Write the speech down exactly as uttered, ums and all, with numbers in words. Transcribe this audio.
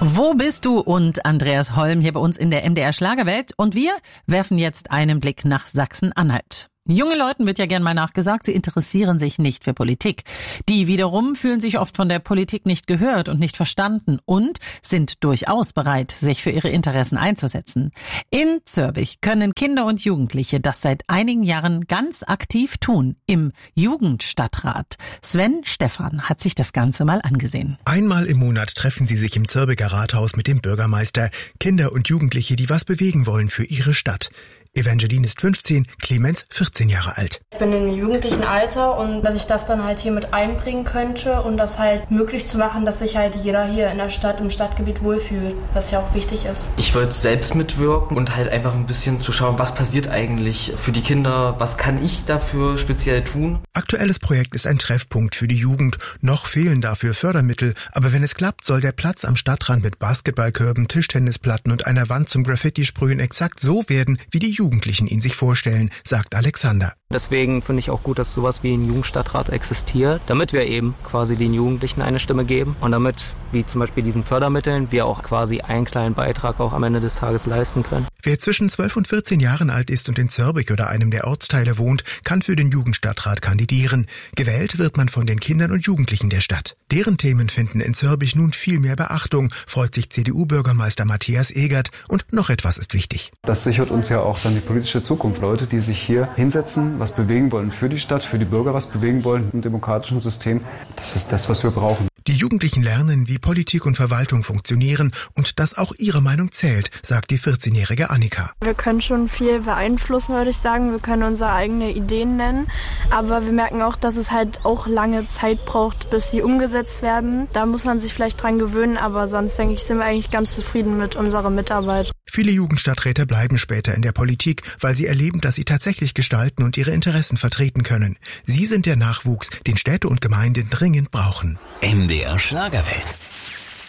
Wo bist du? Und Andreas Holm hier bei uns in der M D R Schlagerwelt. Und wir werfen jetzt einen Blick nach Sachsen-Anhalt. Jungen Leuten wird ja gern mal nachgesagt, sie interessieren sich nicht für Politik. Die wiederum fühlen sich oft von der Politik nicht gehört und nicht verstanden und sind durchaus bereit, sich für ihre Interessen einzusetzen. In Zörbich können Kinder und Jugendliche das seit einigen Jahren ganz aktiv tun, im Jugendstadtrat. Sven Stephan hat sich das Ganze mal angesehen. Einmal im Monat treffen sie sich im Zörbiger Rathaus mit dem Bürgermeister. Kinder und Jugendliche, die was bewegen wollen für ihre Stadt. Evangeline ist fünfzehn, Clemens vierzehn Jahre alt. Ich bin im jugendlichen Alter und dass ich das dann halt hier mit einbringen könnte und das halt möglich zu machen, dass sich halt jeder hier in der Stadt, im Stadtgebiet wohlfühlt, was ja auch wichtig ist. Ich wollte selbst mitwirken und halt einfach ein bisschen zu schauen, was passiert eigentlich für die Kinder, was kann ich dafür speziell tun. Aktuelles Projekt ist ein Treffpunkt für die Jugend. Noch fehlen dafür Fördermittel, aber wenn es klappt, soll der Platz am Stadtrand mit Basketballkörben, Tischtennisplatten und einer Wand zum Graffiti-Sprühen exakt so werden, wie die Jugendlichen ihn sich vorstellen, sagt Alexander. Deswegen finde ich auch gut, dass sowas wie ein Jugendstadtrat existiert, damit wir eben quasi den Jugendlichen eine Stimme geben und damit, wie zum Beispiel diesen Fördermitteln, wir auch quasi einen kleinen Beitrag auch am Ende des Tages leisten können. Wer zwischen zwölf und vierzehn Jahren alt ist und in Zörbich oder einem der Ortsteile wohnt, kann für den Jugendstadtrat kandidieren. Gewählt wird man von den Kindern und Jugendlichen der Stadt. Deren Themen finden in Zörbich nun viel mehr Beachtung, freut sich C D U-Bürgermeister Matthias Egert. Und noch etwas ist wichtig. Das sichert uns ja auch dann die politische Zukunft. Leute, die sich hier hinsetzen, was bewegen wollen für die Stadt, für die Bürger was bewegen wollen im demokratischen System. Das ist das, was wir brauchen. Die Jugendlichen lernen, wie Politik und Verwaltung funktionieren und dass auch ihre Meinung zählt, sagt die vierzehnjährige Annika. Wir können schon viel beeinflussen, würde ich sagen. Wir können unsere eigenen Ideen nennen, aber wir merken auch, dass es halt auch lange Zeit braucht, bis sie umgesetzt werden. Da muss man sich vielleicht dran gewöhnen, aber sonst denke ich, sind wir eigentlich ganz zufrieden mit unserer Mitarbeit. Viele Jugendstadträte bleiben später in der Politik, weil sie erleben, dass sie tatsächlich gestalten und ihre Interessen vertreten können. Sie sind der Nachwuchs, den Städte und Gemeinden dringend brauchen. M D R Schlagerwelt.